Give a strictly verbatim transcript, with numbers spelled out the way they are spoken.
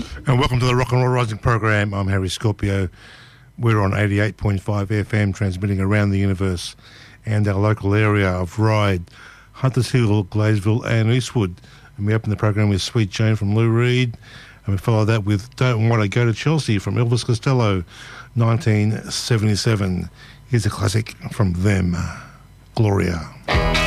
And welcome to the Rock and Roll Rising program. I'm Harry Scorpio. We're on eighty-eight point five F M, transmitting around the universe and our local area of Ryde, Hunters Hill, Gladesville and Eastwood. And we open the program with Sweet Jane from Lou Reed, and we follow that with Don't Want to Go to Chelsea from Elvis Costello, nineteen seventy-seven. Here's a classic from them, Gloria.